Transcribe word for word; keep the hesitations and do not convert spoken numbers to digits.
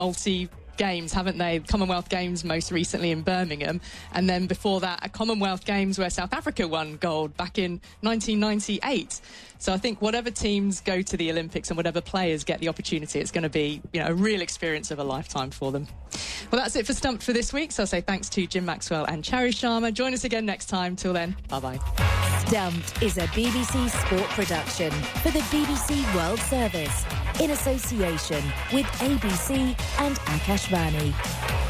multi games, haven't they? Commonwealth Games most recently in Birmingham, and then before that a Commonwealth Games where South Africa won gold back in nineteen ninety-eight. So I think whatever teams go to the Olympics and whatever players get the opportunity, it's going to be, you know, a real experience of a lifetime for them. Well, that's it for Stumped for this week. So I'll say thanks to Jim Maxwell and Chari Sharma. Join us again next time. Till then, bye-bye. Stumped is a B B C sport production for the B B C World Service in association with A B C and Akashvani.